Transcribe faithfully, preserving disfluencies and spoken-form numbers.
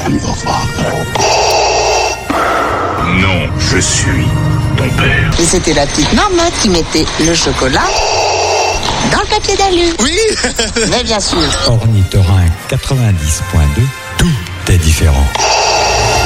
suis votre father. Non, je suis ton père. Et c'était la petite marmotte qui mettait le chocolat dans le papier d'alu. Oui. Mais bien sûr. Ornithorynque quatre-vingt-dix point deux, tout est différent.